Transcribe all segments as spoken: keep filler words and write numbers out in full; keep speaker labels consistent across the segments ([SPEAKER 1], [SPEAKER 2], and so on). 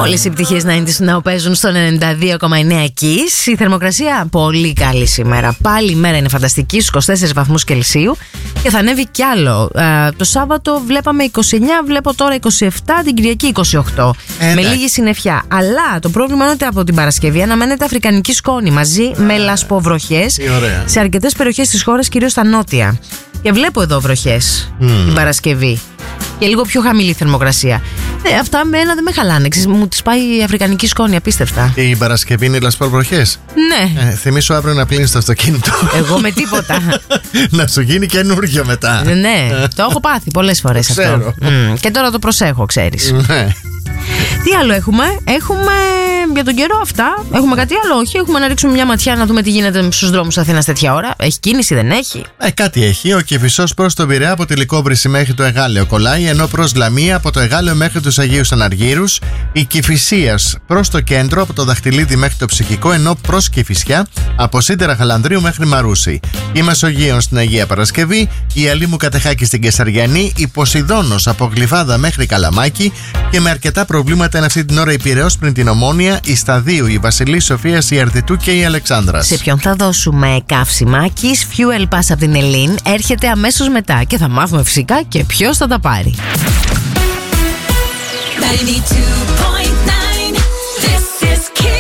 [SPEAKER 1] Όλες οι επιτυχίες ενενήντα να παίζουν στο ενενήντα δύο κόμμα εννέα Kiss. Η θερμοκρασία πολύ καλή σήμερα. Πάλι η μέρα είναι φανταστική, στους είκοσι τέσσερις βαθμούς Κελσίου. Και θα ανέβει κι άλλο. Ε, το Σάββατο βλέπαμε είκοσι εννέα, βλέπω τώρα είκοσι επτά, την Κυριακή είκοσι οκτώ. Ε, με λίγη συννεφιά. Αλλά το πρόβλημα είναι ότι από την Παρασκευή αναμένεται αφρικανική σκόνη μαζί με λασποβροχές σε αρκετές περιοχές της χώρας, κυρίως στα νότια. Και βλέπω εδώ βροχές mm. την Παρασκευή. Και λίγο πιο χαμηλή θερμοκρασία. Ε, αυτά με ένα δεν με χαλάνε. Μου τις πάει η αφρικανική σκόνη, απίστευτα.
[SPEAKER 2] Και η Παρασκευή είναι λασποβροχές.
[SPEAKER 1] Ναι.
[SPEAKER 2] Ε, θυμήσου αύριο να πλύνεις το αυτοκίνητο.
[SPEAKER 1] Εγώ με τίποτα.
[SPEAKER 2] Να σου γίνει καινούργιο μετά.
[SPEAKER 1] Ναι, το έχω πάθει πολλές φορές αυτό. Mm. Και τώρα το προσέχω, ξέρεις.
[SPEAKER 2] Ναι.
[SPEAKER 1] Τι άλλο έχουμε? Έχουμε για τον καιρό αυτά. Έχουμε κάτι άλλο? Όχι. Έχουμε να ρίξουμε μια ματιά να δούμε τι γίνεται στους δρόμους Αθήνας τέτοια ώρα. Έχει κίνηση, δεν έχει?
[SPEAKER 2] Ε, κάτι έχει. Ο Κηφισός προς τον Πειραιά από τη Λυκόβρηση μέχρι το Εγάλεο κολλάει, ενώ προς Λαμία από το Εγάλεο μέχρι τους Αγίους Αναργύρους. Η Κηφισίας προς το κέντρο από το Δαχτυλίδι μέχρι το Ψυχικό, ενώ προς Κηφισιά από Σίδερα Χαλανδρίου μέχρι Μαρούσι. Η Μεσογείων στην Αγία Παρασκευή, η Αλήμου Κατεχάκη στην Κεσαριανή, η Ποσειδώνος από Γλυφάδα μέχρι Καλαμάκι και με αρκετά προβλήματα είναι αυτή την ώρα η Πειραιώς πριν την Ομόνια, η Σταδίου, η Βασιλής Σοφίας, η Αρδιτού και η Αλεξάνδρας.
[SPEAKER 1] Σε ποιον θα δώσουμε καύσιμα? Kiss Fuel Pass από την Ελλήν έρχεται αμέσως μετά και θα μάθουμε φυσικά και ποιος θα τα πάρει.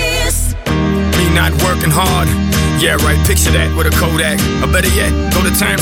[SPEAKER 3] Not working hard. Yeah, right. Picture that with a Kodak. Or better yet, go to time.